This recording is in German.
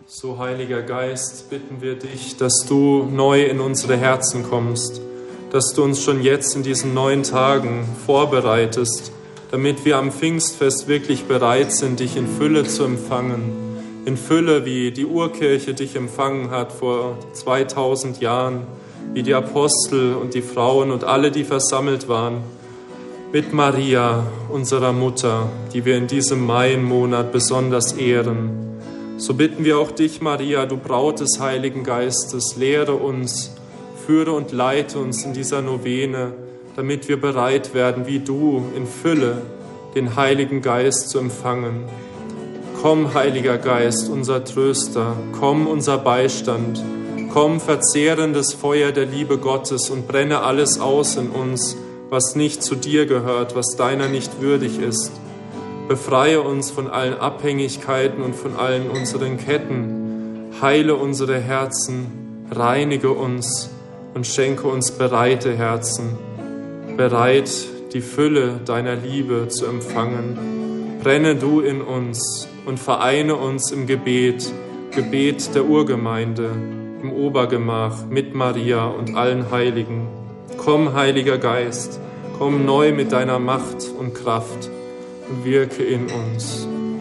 So, Heiliger Geist, bitten wir dich, dass du neu in unsere Herzen kommst, dass du uns schon jetzt in diesen 9 Tagen vorbereitest, damit wir am Pfingstfest wirklich bereit sind, dich in Fülle zu empfangen. In Fülle, wie die Urkirche dich empfangen hat vor 2000 Jahren, wie die Apostel und die Frauen und alle, die versammelt waren, mit Maria, unserer Mutter, die wir in diesem Mai-Monat besonders ehren. So bitten wir auch dich, Maria, du Braut des Heiligen Geistes, lehre uns, führe und leite uns in dieser Novene, damit wir bereit werden, wie du in Fülle den Heiligen Geist zu empfangen. Komm, Heiliger Geist, unser Tröster, komm, unser Beistand, komm, verzehrendes Feuer der Liebe Gottes und brenne alles aus in uns, was nicht zu dir gehört, was deiner nicht würdig ist. Befreie uns von allen Abhängigkeiten und von allen unseren Ketten. Heile unsere Herzen, reinige uns und schenke uns bereite Herzen, bereit, die Fülle deiner Liebe zu empfangen. Brenne du in uns und vereine uns im Gebet, Gebet der Urgemeinde, im Obergemach mit Maria und allen Heiligen. Komm, Heiliger Geist, komm neu mit deiner Macht und Kraft und wirke in uns.